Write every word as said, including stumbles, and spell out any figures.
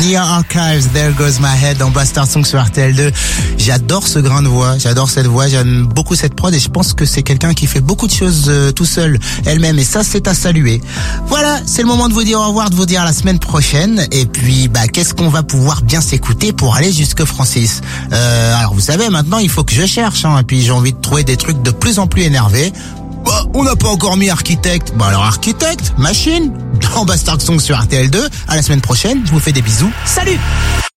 Nia Archives, There Goes My Head dans Bastard Song sur R T L deux. J'adore ce grain de voix, j'adore cette voix, j'aime beaucoup cette prod et je pense que c'est quelqu'un qui fait beaucoup de choses euh, tout seul, elle-même, et ça c'est à saluer. Voilà, c'est le moment de vous dire au revoir, de vous dire à la semaine prochaine, et puis bah qu'est-ce qu'on va pouvoir bien s'écouter pour aller jusque Francis. Euh, alors vous savez, maintenant il faut que je cherche, hein, et puis j'ai envie de trouver des trucs de plus en plus énervés. Bah, on n'a pas encore mis Architecte. Bah alors Architecte, Machine, dans Bastard Song sur R T L deux. À la semaine prochaine, je vous fais des bisous. Salut!